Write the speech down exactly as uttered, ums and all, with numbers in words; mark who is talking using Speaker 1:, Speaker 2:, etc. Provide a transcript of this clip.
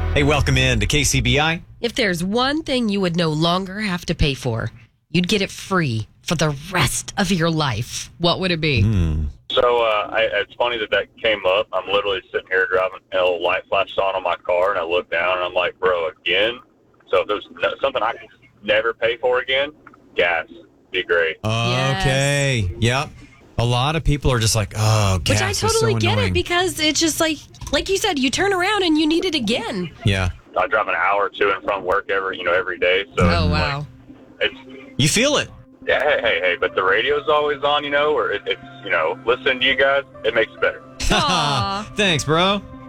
Speaker 1: Hey, welcome in to K C B I.
Speaker 2: If there's one thing you would no longer have to pay for, you'd get it free for the rest of your life. What would it be?
Speaker 1: Mm.
Speaker 3: So uh, I, it's funny that that came up. I'm literally sitting here driving, and a little light flashed on on my car, and I look down, and I'm like, bro, again? So if there's no, something I can never pay for again, gas. Be great.
Speaker 1: Okay. Yes. Yep. A lot of people are just like, oh, gas
Speaker 2: Which I
Speaker 1: is so
Speaker 2: totally get
Speaker 1: annoying.
Speaker 2: it because it's just like, like you said, you turn around and you need it again.
Speaker 1: Yeah.
Speaker 3: I drive an hour or two and from work every, you know, every day. So
Speaker 2: Oh,
Speaker 3: it's
Speaker 2: wow.
Speaker 3: like, it's
Speaker 1: You feel it.
Speaker 3: yeah, hey, hey, hey, but the radio's always on, you know, or it, it's, you know, listening to you guys, it makes it better.
Speaker 2: Aw.
Speaker 1: Thanks, bro.